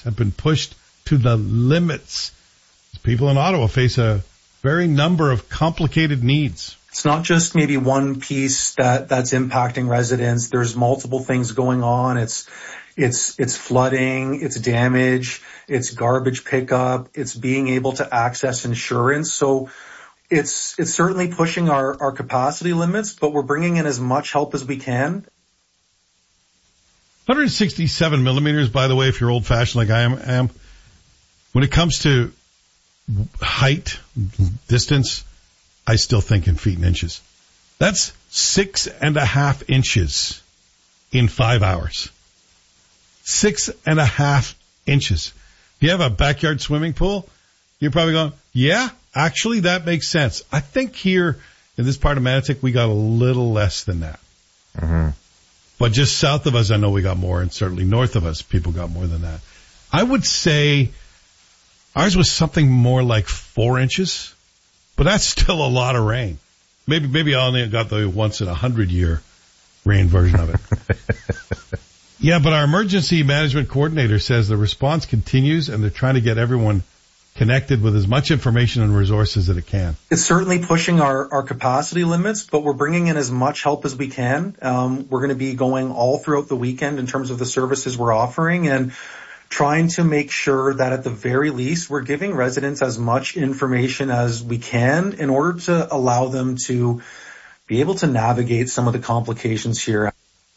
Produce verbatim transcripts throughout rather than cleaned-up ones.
have been pushed to the limits. People in Ottawa face a very number of complicated needs. It's not just maybe one piece that, that's impacting residents. There's multiple things going on. It's, it's, it's flooding, it's damage, it's garbage pickup, it's being able to access insurance. So it's, it's certainly pushing our, our capacity limits, but we're bringing in as much help as we can. one hundred sixty-seven millimeters, by the way, if you're old fashioned like I am, am, when it comes to height, distance, I still think in feet and inches. That's six and a half inches in five hours. Six and a half inches. If you have a backyard swimming pool, you're probably going, yeah, actually that makes sense. I think here in this part of Manotick, we got a little less than that. Mm-hmm. But just south of us, I know we got more, and certainly north of us, people got more than that. I would say ours was something more like four inches, but that's still a lot of rain. Maybe, maybe I only got the once in a hundred year rain version of it. Yeah, but our emergency management coordinator says the response continues and they're trying to get everyone connected with as much information and resources that it can. It's certainly pushing our, our capacity limits, but we're bringing in as much help as we can. Um, we're going to be going all throughout the weekend in terms of the services we're offering and trying to make sure that at the very least we're giving residents as much information as we can in order to allow them to be able to navigate some of the complications here.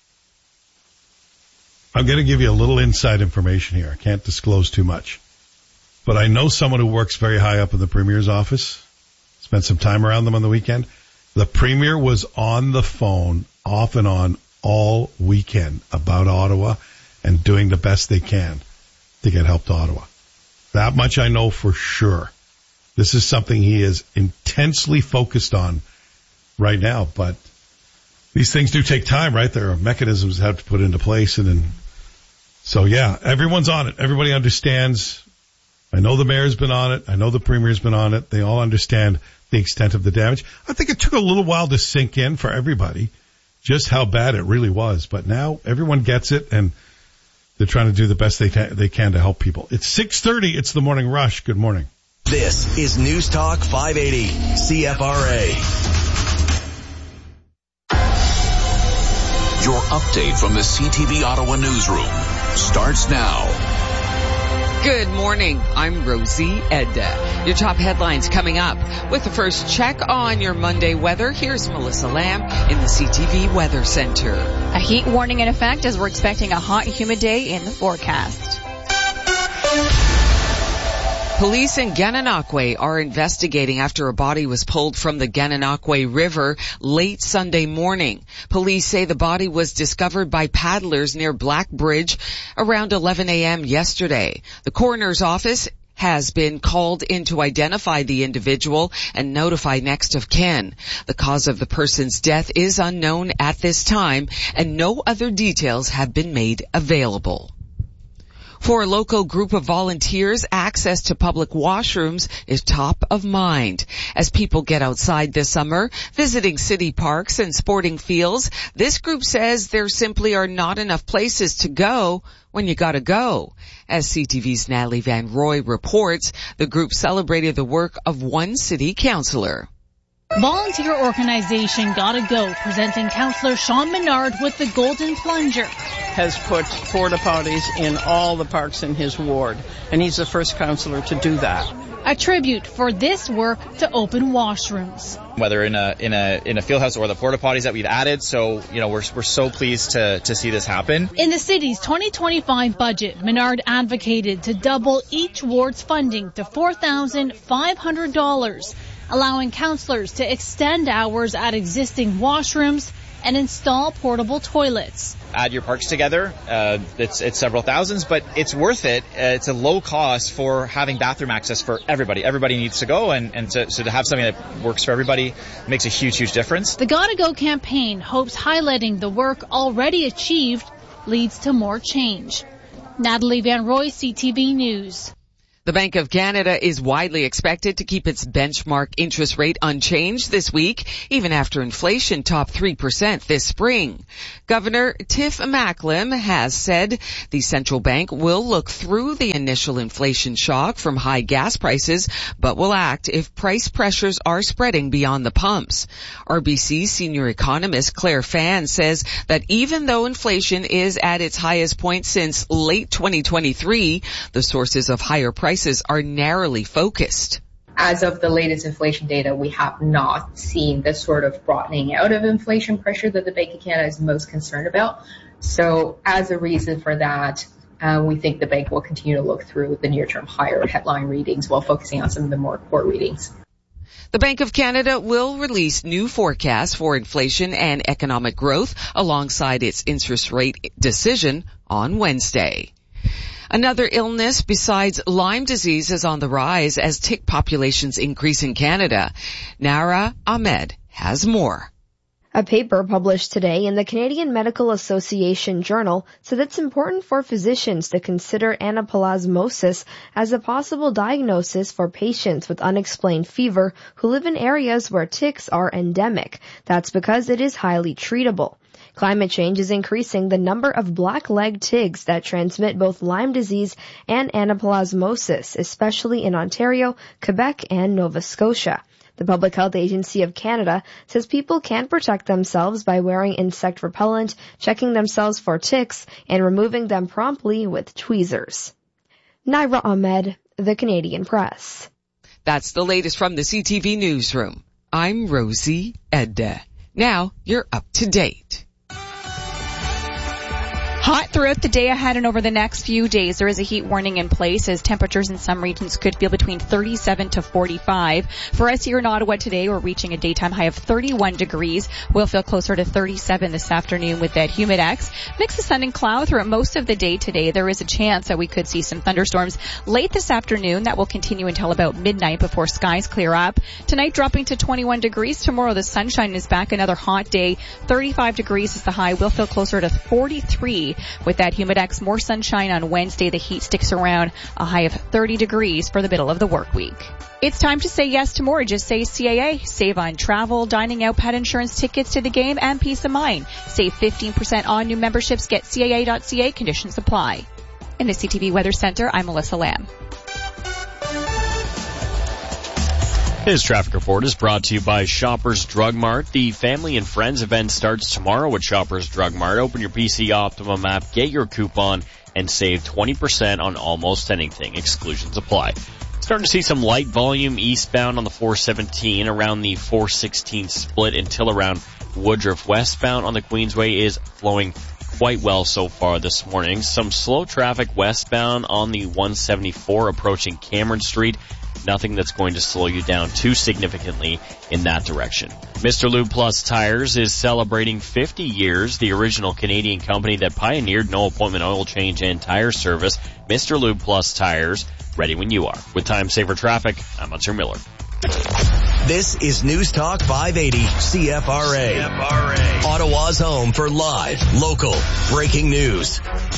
I'm going to give you a little inside information here. I can't disclose too much. But I know someone who works very high up in the Premier's office. Spent some time around them on the weekend. The Premier was on the phone off and on all weekend about Ottawa and doing the best they can to get help to Ottawa. That much I know for sure. This is something he is intensely focused on right now. But these things do take time, right? There are mechanisms that have to put into place. And then, so yeah, everyone's on it. Everybody understands. I know the mayor's been on it. I know the premier's been on it. They all understand the extent of the damage. I think it took a little while to sink in for everybody just how bad it really was. But now everyone gets it, and they're trying to do the best they ta- they can to help people. It's six thirty. It's the Morning Rush. Good morning. This is News Talk five eighty C F R A. Your update from the C T V Ottawa newsroom starts now. Good morning. I'm Rosie Edda. Your top headlines coming up. With the first check on your Monday weather, here's Melissa Lamb in the C T V Weather Center. A heat warning in effect as we're expecting a hot, humid day in the forecast. Police in Gananoque are investigating after a body was pulled from the Gananoque River late Sunday morning. Police say the body was discovered by paddlers near Black Bridge around eleven a.m. yesterday. The coroner's office has been called in to identify the individual and notify next of kin. The cause of the person's death is unknown at this time, and no other details have been made available. For a local group of volunteers, access to public washrooms is top of mind. As people get outside this summer, visiting city parks and sporting fields, this group says there simply are not enough places to go when you gotta go. As C T V's Natalie Van Roy reports, the group celebrated the work of one city councillor. Volunteer organization Gotta Go, presenting Councillor Sean Menard with the Golden Plunger, has put porta potties in all the parks in his ward, and he's the first councillor to do that. A tribute for this work to open washrooms. Whether in a in a in a field house or the porta potties that we've added, so you know we're we're so pleased to to see this happen. In the city's twenty twenty-five budget, Menard advocated to double each ward's funding to four thousand five hundred dollars, allowing councillors to extend hours at existing washrooms and install portable toilets. Add your parks together, uh, it's it's several thousands, but it's worth it. Uh, it's a low cost for having bathroom access for everybody. Everybody needs to go, and, and to, so to have something that works for everybody makes a huge, huge difference. The Gotta Go campaign hopes highlighting the work already achieved leads to more change. Natalie Van Roy, C T V News. The Bank of Canada is widely expected to keep its benchmark interest rate unchanged this week, even after inflation topped three percent this spring. Governor Tiff Macklem has said the central bank will look through the initial inflation shock from high gas prices, but will act if price pressures are spreading beyond the pumps. R B C senior economist Claire Fan says that even though inflation is at its highest point since late twenty twenty-three, the sources of higher prices are narrowly focused. As of the latest inflation data, we have not seen the sort of broadening out of inflation pressure that the Bank of Canada is most concerned about. So as a reason for that, uh, we think the bank will continue to look through the near-term higher headline readings while focusing on some of the more core readings. The Bank of Canada will release new forecasts for inflation and economic growth alongside its interest rate decision on Wednesday. Another illness besides Lyme disease is on the rise as tick populations increase in Canada. Nara Ahmed has more. A paper published today in the Canadian Medical Association Journal said it's important for physicians to consider anaplasmosis as a possible diagnosis for patients with unexplained fever who live in areas where ticks are endemic. That's because it is highly treatable. Climate change is increasing the number of black-leg ticks that transmit both Lyme disease and anaplasmosis, especially in Ontario, Quebec, and Nova Scotia. The Public Health Agency of Canada says people can protect themselves by wearing insect repellent, checking themselves for ticks, and removing them promptly with tweezers. Naira Ahmed, The Canadian Press. That's the latest from the C T V Newsroom. I'm Rosie Edda. Now you're up to date. Hot throughout the day ahead and over the next few days. There is a heat warning in place as temperatures in some regions could feel between thirty-seven to forty-five. For us here in Ottawa today, we're reaching a daytime high of thirty-one degrees. We'll feel closer to thirty-seven this afternoon with that humidex. Mix of sun and cloud throughout most of the day today. There is a chance that we could see some thunderstorms late this afternoon. That will continue until about midnight before skies clear up. Tonight dropping to twenty-one degrees. Tomorrow the sunshine is back. Another hot day. thirty-five degrees is the high. We'll feel closer to forty-three. With that humidex, more sunshine on Wednesday. The heat sticks around a high of thirty degrees for the middle of the work week. It's time to say yes to more. Just say C A A. Save on travel, dining out, pet insurance, tickets to the game, and peace of mind. Save fifteen percent on new memberships. Get C A A dot C A. Conditions apply. In the C T V Weather Center, I'm Melissa Lamb. This traffic report is brought to you by Shoppers Drug Mart. The Family and Friends event starts tomorrow at Shoppers Drug Mart. Open your P C Optimum app, get your coupon, and save twenty percent on almost anything. Exclusions apply. Starting to see some light volume eastbound on the four seventeen around the four sixteen split until around Woodruff. Westbound on the Queensway is flowing quite well so far this morning. Some slow traffic westbound on the one seventy-four approaching Cameron Street. Nothing that's going to slow you down too significantly in that direction. Mister Lube Plus Tires is celebrating fifty years, the original Canadian company that pioneered no-appointment oil change and tire service. Mister Lube Plus Tires, ready when you are. With Time Saver Traffic, I'm Hunter Miller. This is News Talk five eighty C F R A. C F R A. Ottawa's home for live, local, breaking news.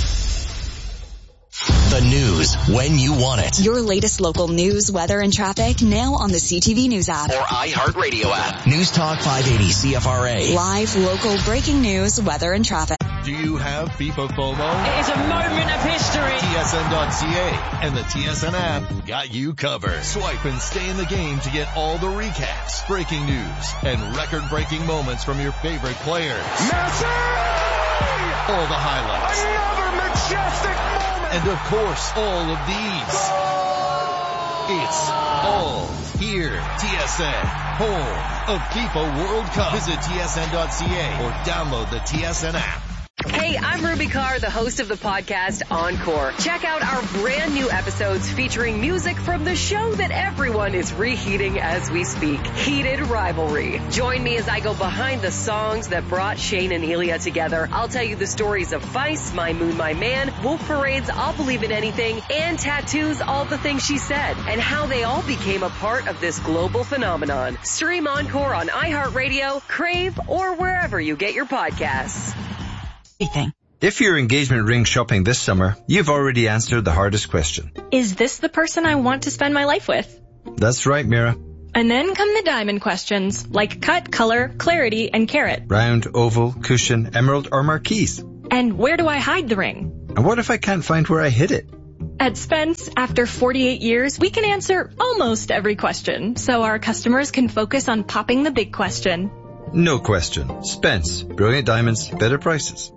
The news when you want it. Your latest local news, weather, and traffic now on the C T V News app. Or iHeartRadio app. News Talk five eighty C F R A. Live, local, breaking news, weather, and traffic. Do you have FIFA FOMO? It is a moment of history. T S N dot C A and the T S N app got you covered. Swipe and stay in the game to get all the recaps, breaking news, and record-breaking moments from your favorite players. Messi! All the highlights. Another majestic moment. And of course, all of these. It's all here. T S N, home of FIFA World Cup. Visit T S N dot C A or download the T S N app. Hey, I'm Ruby Carr, the host of the podcast Encore. Check out our brand new episodes featuring music from the show that everyone is reheating as we speak, Heated Rivalry. Join me as I go behind the songs that brought Shane and Elia together. I'll tell you the stories of Vice, My Moon, My Man, Wolf Parade's I'll Believe in Anything, and Tattoo's All the Things She Said, and how they all became a part of this global phenomenon. Stream Encore on iHeartRadio, Crave, or wherever you get your podcasts. Everything. If you're engagement ring shopping this summer, you've already answered the hardest question. Is this the person I want to spend my life with? That's right, Mira. And then come the diamond questions, like cut, color, clarity, and carat. Round, oval, cushion, emerald, or marquise. And where do I hide the ring? And what if I can't find where I hid it? At Spence, after forty-eight years, we can answer almost every question, so our customers can focus on popping the big question. No question. Spence. Brilliant diamonds, better prices.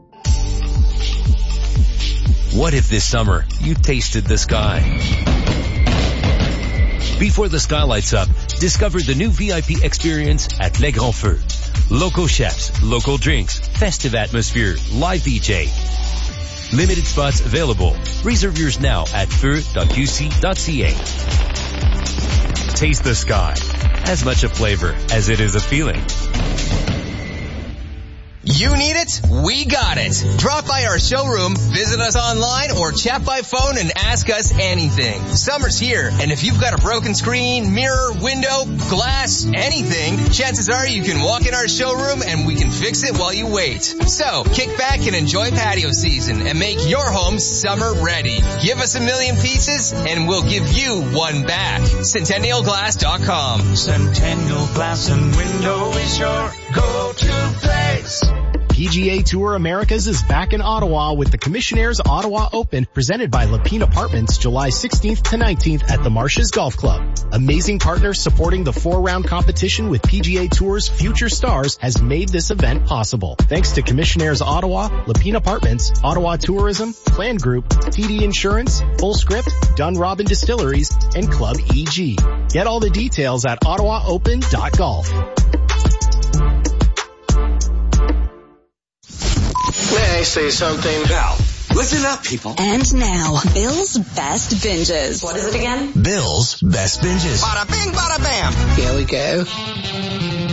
What if this summer you tasted the sky? Before the sky lights up, discover the new V I P experience at Les Grands Feux. Local chefs, local drinks, festive atmosphere, live D J. Limited spots available. Reserve yours now at feu dot q c dot c a. Taste the sky. As much a flavor as it is a feeling. You need it? We got it. Drop by our showroom, visit us online, or chat by phone and ask us anything. Summer's here, and if you've got a broken screen, mirror, window, glass, anything, chances are you can walk in our showroom and we can fix it while you wait. So, kick back and enjoy patio season and make your home summer ready. Give us a million pieces and we'll give you one back. Centennial Glass dot com. Centennial Glass and Window is your go-to place. P G A Tour Americas is back in Ottawa with the Commissionaires Ottawa Open presented by Lapine Apartments July sixteenth to nineteenth at the Marshes Golf Club. Amazing partners supporting the four-round competition with P G A Tour's future stars has made this event possible. Thanks to Commissionaires Ottawa, Lapine Apartments, Ottawa Tourism, Plan Group, T D Insurance, Full Script, Dunrobin Distilleries, and Club E G. Get all the details at ottawa open dot golf. May I say something? Now, listen up, people. And now, Bill's Best Binges. What is it again? Bill's Best Binges. Bada bing, bada bam. Here we go.